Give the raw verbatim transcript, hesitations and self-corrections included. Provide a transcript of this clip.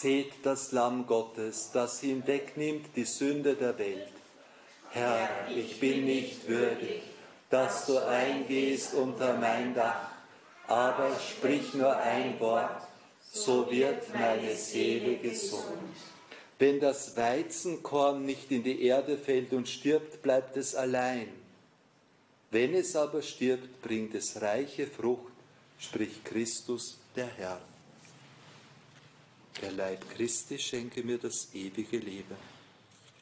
Seht das Lamm Gottes, das hinwegnimmt die Sünde der Welt. Herr, ich bin nicht würdig, dass du eingehst unter mein Dach, aber sprich nur ein Wort, so wird meine Seele gesund. Wenn das Weizenkorn nicht in die Erde fällt und stirbt, bleibt es allein. Wenn es aber stirbt, bringt es reiche Frucht, spricht Christus, der Herr. Der Leib Christi schenke mir das ewige Leben.